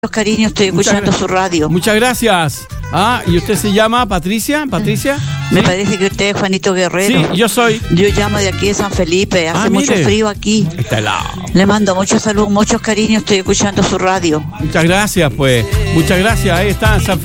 cariños, estoy escuchando su radio. Muchas gracias. ¿Y usted se llama Patricia? ¿Patricia? Me parece que usted es Juanito Guerrero. Sí, yo soy. Yo llamo de aquí de San Felipe, hace mucho frío aquí. Está helado. Le mando mucha salud, muchos cariños, estoy escuchando su radio. Muchas gracias, pues. Muchas gracias. Ahí está, San